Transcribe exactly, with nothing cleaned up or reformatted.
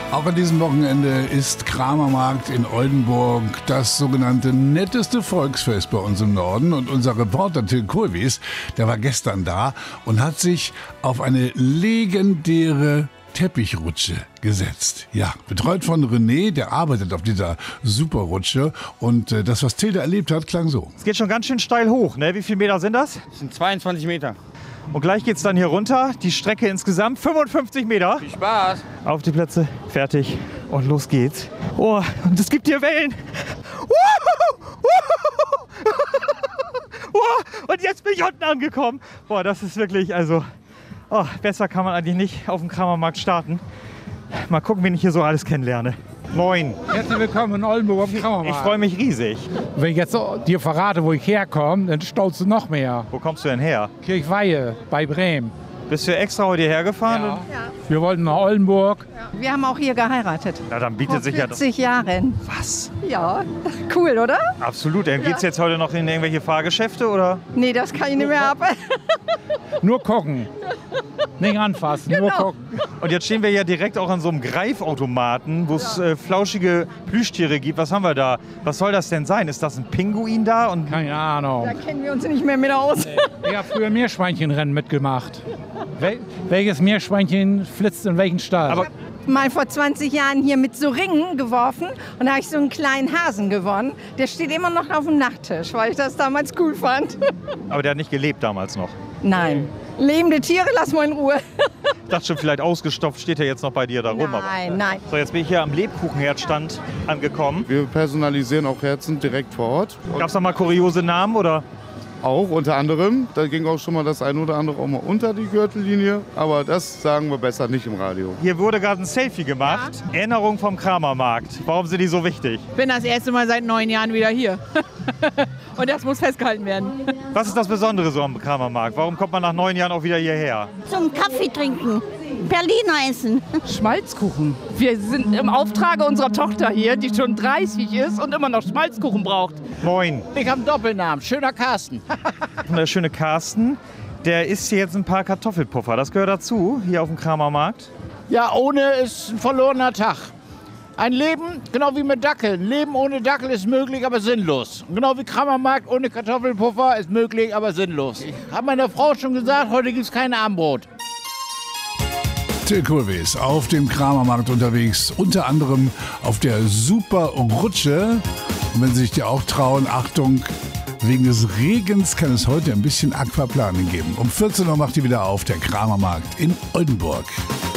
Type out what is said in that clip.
Auch an diesem Wochenende ist Kramermarkt in Oldenburg das sogenannte netteste Volksfest bei uns im Norden. Und unser Reporter Till Kohlwies, der war gestern da und hat sich auf eine legendäre Teppichrutsche gesetzt. Ja, betreut von René, der arbeitet auf dieser Superrutsche. Und äh, das, was Till da erlebt hat, klang so. Es geht schon ganz schön steil hoch, ne? Wie viele Meter sind das? Das sind zweiundzwanzig Meter. Und gleich geht's dann hier runter. Die Strecke insgesamt fünfundfünfzig Meter. Viel Spaß. Auf die Plätze, fertig und los geht's. Oh, und es gibt hier Wellen. Und jetzt bin ich unten angekommen. Boah, das ist wirklich, also, oh, besser kann man eigentlich nicht auf dem Kramermarkt starten. Mal gucken, wen ich hier so alles kennenlerne. Moin. Herzlich willkommen in Oldenburg auf dem Kramermarkt. Ich freue mich riesig. Wenn ich jetzt dir verrate, wo ich herkomme, dann staunst du noch mehr. Wo kommst du denn her? Kirchweihe bei Bremen. Bist du extra heute hierher gefahren? Ja. Wir wollten nach Oldenburg. Ja. Wir haben auch hier geheiratet. Ja, dann bietet Vor sich ja das. vierzig Jahren. Was? Ja, cool, oder? Absolut. Dann geht's jetzt heute noch in irgendwelche Fahrgeschäfte, oder? Nee, das kann ich nicht mehr ab. Nur gucken. Nicht anfassen, Genau. nur gucken. Und jetzt stehen wir ja direkt auch an so einem Greifautomaten, wo es äh, flauschige Plüschtiere gibt. Was haben wir da? Was soll das denn sein? Ist das ein Pinguin da? Und Keine Ahnung. Da kennen wir uns nicht mehr mit aus. Ich habe früher Meerschweinchenrennen mitgemacht. Wel welches Meerschweinchen flitzt in welchen Stall? Aber Mal vor zwanzig Jahren hier mit so Ringen geworfen und da habe ich so einen kleinen Hasen gewonnen. Der steht immer noch auf dem Nachttisch, weil ich das damals cool fand. Aber der hat nicht gelebt damals noch. Nein. Lebende Tiere, lass mal in Ruhe. Ich dachte schon, vielleicht ausgestopft steht er jetzt noch bei dir da rum. Nein, aber. nein. So, jetzt bin ich hier am Lebkuchenherzstand angekommen. Wir personalisieren auch Herzen direkt vor Ort. Und Gab es noch mal kuriose Namen, oder? auch unter anderem, da ging auch schon mal das eine oder andere auch mal unter die Gürtellinie, aber das sagen wir besser nicht im Radio. Hier wurde gerade ein Selfie gemacht. Ja. Erinnerung vom Kramermarkt. Warum sind die so wichtig? Ich bin das erste Mal seit neun Jahren wieder hier. Und das muss festgehalten werden. Was ist das Besondere so am Kramermarkt? Warum kommt man nach neun Jahren auch wieder hierher? Zum Kaffee trinken, Berliner essen. Schmalzkuchen. Wir sind im Auftrage unserer Tochter hier, die schon dreißig ist und immer noch Schmalzkuchen braucht. Moin. Ich habe einen Doppelnamen, schöner Carsten. Und der schöne Carsten, der isst hier jetzt ein paar Kartoffelpuffer. Das gehört dazu, hier auf dem Kramermarkt. Ja, ohne ist ein verlorener Tag. Ein Leben, genau wie mit Dackeln. Leben ohne Dackel ist möglich, aber sinnlos. Und genau wie Kramermarkt ohne Kartoffelpuffer ist möglich, aber sinnlos. Ich habe meiner Frau schon gesagt, heute gibt es kein Abendbrot. Till Kohlwies auf dem Kramermarkt unterwegs, unter anderem auf der Superrutsche. Und wenn Sie sich die auch trauen, Achtung, wegen des Regens kann es heute ein bisschen Aquaplaning geben. Um vierzehn Uhr macht die wieder auf, der Kramermarkt in Oldenburg.